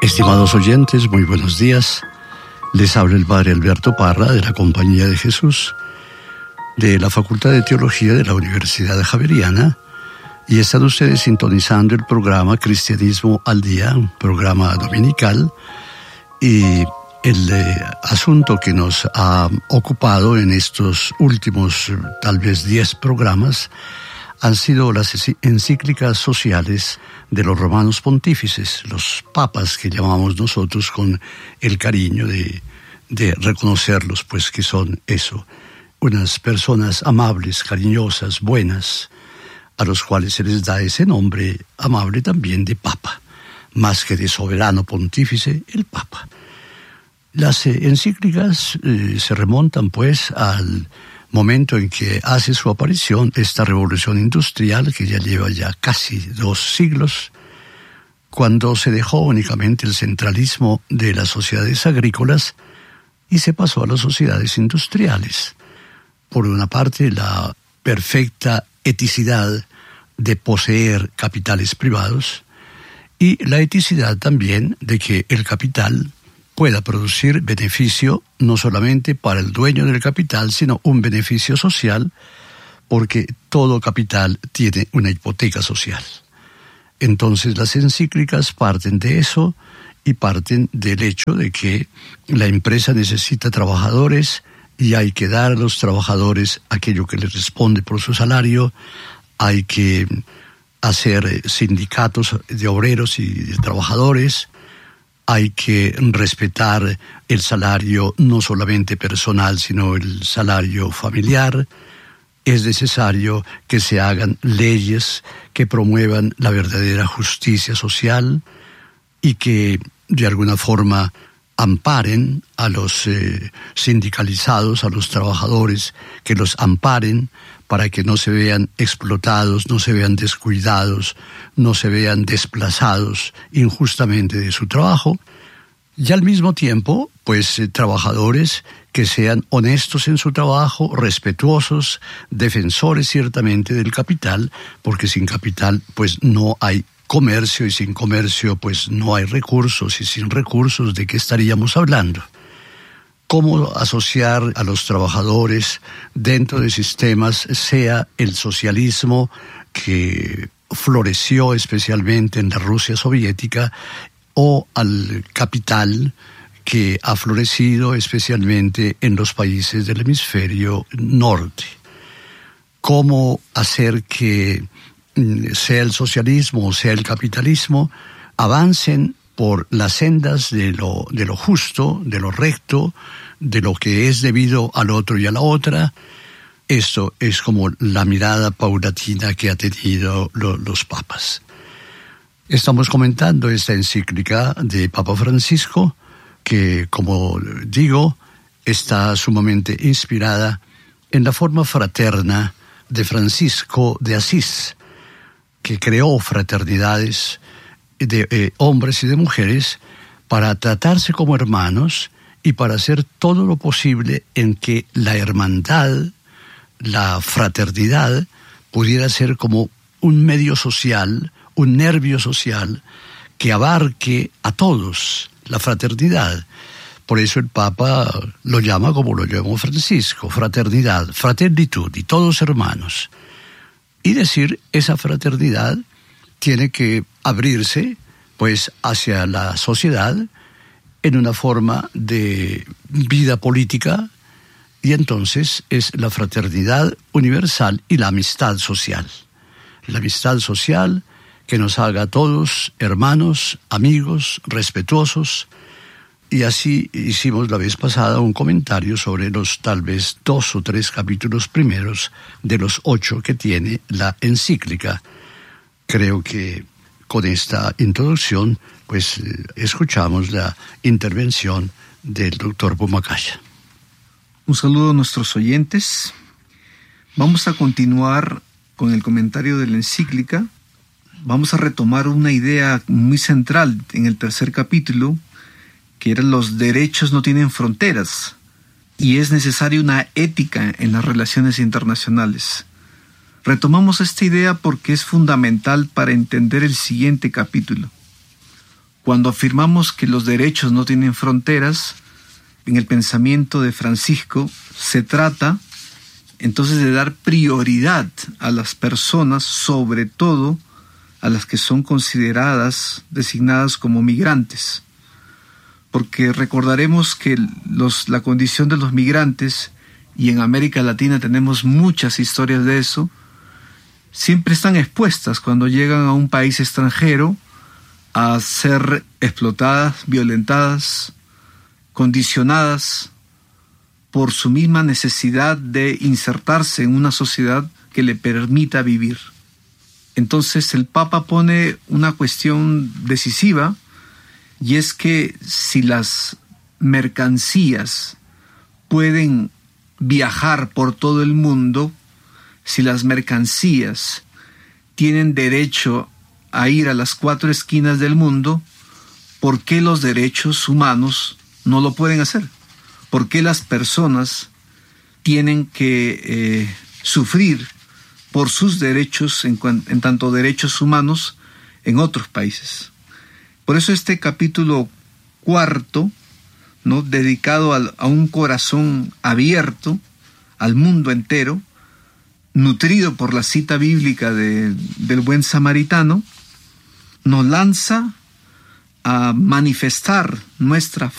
Estimados oyentes, muy buenos días. Les habla el Padre Alberto Parra de la Compañía de Jesús, de la Facultad de Teología de la Universidad Javeriana, y están ustedes sintonizando el programa Cristianismo al Día, un programa dominical, y el asunto que nos ha ocupado en estos últimos, tal vez 10 programas, han sido las encíclicas sociales de los romanos pontífices, los papas que llamamos nosotros con el cariño de reconocerlos, pues que son eso, unas personas amables, cariñosas, buenas, a los cuales se les da ese nombre amable también de papa, más que de soberano pontífice, el papa. Las encíclicas se remontan pues al momento en que hace su aparición esta revolución industrial que ya lleva ya casi 2 siglos, cuando se dejó únicamente el centralismo de las sociedades agrícolas y se pasó a las sociedades industriales. Por una parte, la perfecta eticidad de poseer capitales privados y la eticidad también de que el capital pueda producir beneficio no solamente para el dueño del capital, sino un beneficio social, porque todo capital tiene una hipoteca social. Entonces las encíclicas parten de eso y parten del hecho de que la empresa necesita trabajadores y hay que dar a los trabajadores aquello que les responde por su salario, hay que hacer sindicatos de obreros y de trabajadores, hay que respetar el salario no solamente personal, sino el salario familiar. Es necesario que se hagan leyes que promuevan la verdadera justicia social y que de alguna forma amparen a los sindicalizados, a los trabajadores, que los amparen para que no se vean explotados, no se vean descuidados, no se vean desplazados injustamente de su trabajo, y al mismo tiempo, pues, trabajadores que sean honestos en su trabajo, respetuosos, defensores ciertamente del capital, porque sin capital, pues, no hay comercio, y sin comercio, pues, no hay recursos, y sin recursos, ¿de qué estaríamos hablando? Cómo asociar a los trabajadores dentro de sistemas, sea el socialismo que floreció especialmente en la Rusia soviética, o al capital que ha florecido especialmente en los países del hemisferio norte. Cómo hacer que sea el socialismo o sea el capitalismo avancen por las sendas de lo justo, de lo recto, de lo que es debido al otro y a la otra. Esto es como la mirada paulatina que ha tenido los papas. Estamos comentando esta encíclica de Papa Francisco, que, como digo, está sumamente inspirada en la forma fraterna de Francisco de Asís, que creó fraternidades de hombres y de mujeres para tratarse como hermanos y para hacer todo lo posible en que la hermandad, la fraternidad, pudiera ser como un medio social, un nervio social que abarque a todos, la fraternidad. Por eso el Papa lo llama como lo llamó Francisco, fraternidad, fraternitud, y todos hermanos. Y decir, esa fraternidad tiene que abrirse pues hacia la sociedad en una forma de vida política, y entonces es la fraternidad universal y la amistad social. La amistad social que nos haga a todos hermanos, amigos, respetuosos. Y así hicimos la vez pasada un comentario sobre los tal vez 2 o 3 capítulos primeros de los 8 que tiene la encíclica. Creo que con esta introducción, pues escuchamos la intervención del doctor Pumacaya. Un saludo a nuestros oyentes. Vamos a continuar con el comentario de la encíclica. Vamos a retomar una idea muy central en el 3er capítulo, que era los derechos no tienen fronteras, y es necesaria una ética en las relaciones internacionales. Retomamos esta idea porque es fundamental para entender el siguiente capítulo. Cuando afirmamos que los derechos no tienen fronteras, en el pensamiento de Francisco se trata entonces de dar prioridad a las personas, sobre todo a las que son consideradas, designadas como migrantes. Porque recordaremos que la condición de los migrantes, y en América Latina tenemos muchas historias de eso, siempre están expuestas cuando llegan a un país extranjero a ser explotadas, violentadas, condicionadas por su misma necesidad de insertarse en una sociedad que le permita vivir. Entonces el Papa pone una cuestión decisiva, y es que si las mercancías pueden viajar por todo el mundo, si las mercancías tienen derecho a ir a las 4 esquinas del mundo, ¿por qué los derechos humanos no lo pueden hacer? ¿Por qué las personas tienen que sufrir por sus derechos en tanto derechos humanos en otros países? Por eso este capítulo 4, ¿no?, dedicado a un corazón abierto al mundo entero, nutrido por la cita bíblica del buen samaritano, nos lanza a manifestar nuestra